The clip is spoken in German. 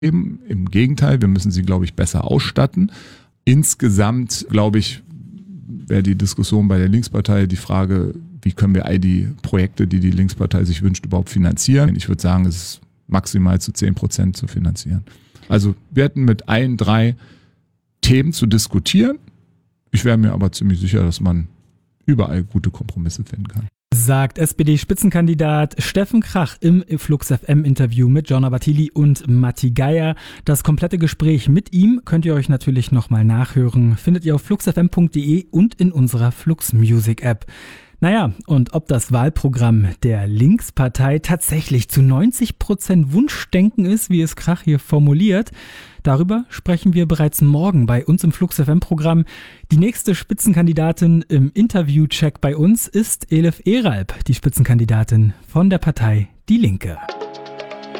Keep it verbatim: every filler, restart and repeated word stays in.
Im Gegenteil, wir müssen sie, glaube ich, besser ausstatten. Insgesamt, glaube ich, wäre die Diskussion bei der Linkspartei die Frage, wie können wir all die Projekte, die die Linkspartei sich wünscht, überhaupt finanzieren. Ich würde sagen, es ist maximal zu zehn Prozent zu finanzieren. Also wir hätten mit allen drei Themen zu diskutieren. Ich wäre mir aber ziemlich sicher, dass man überall gute Kompromisse finden kann. Sagt S P D-Spitzenkandidat Steffen Krach im Flux F M-Interview mit Jonna Bartili und Matti Geier. Das komplette Gespräch mit ihm könnt ihr euch natürlich nochmal nachhören. Findet ihr auf flux f m punkt d e und in unserer Flux Music App. Naja, und ob das Wahlprogramm der Linkspartei tatsächlich zu neunzig Prozent Wunschdenken ist, wie es Krach hier formuliert, darüber sprechen wir bereits morgen bei uns im Flux F M-Programm. Die nächste Spitzenkandidatin im Interviewcheck bei uns ist Elif Eralp, die Spitzenkandidatin von der Partei Die Linke.